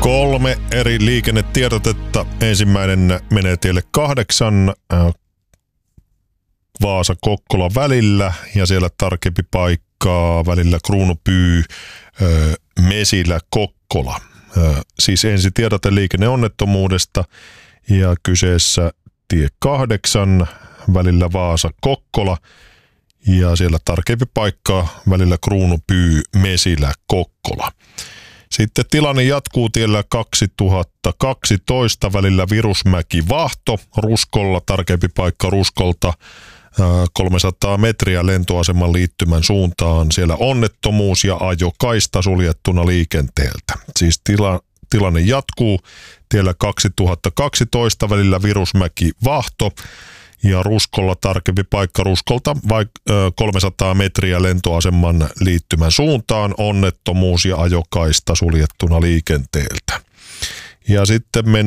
3 eri liikennetiedotetta. Ensimmäinen menee tielle 8 Vaasa-Kokkola välillä ja siellä tarkempi paikkaa välillä Kruunupyy Mesilä-Kokkola. Siis ensitiedote liikenneonnettomuudesta ja kyseessä tie 8 välillä Vaasa-Kokkola ja siellä tarkempi paikkaa välillä Kruunupyy Mesilä-Kokkola. Sitten tilanne jatkuu tiellä 2012 välillä Virusmäki-Vahto Ruskolla, tarkempi paikka Ruskolta 300 metriä lentoaseman liittymän suuntaan. Siellä onnettomuus ja ajokaista suljettuna liikenteeltä. Siis tilanne jatkuu tiellä 2012 välillä Virusmäki-Vahto ja Ruskolla tarkempi paikka Ruskolta 300 metriä lentoaseman liittymän suuntaan, onnettomuus ja ajokaista suljettuna liikenteeltä. Ja sitten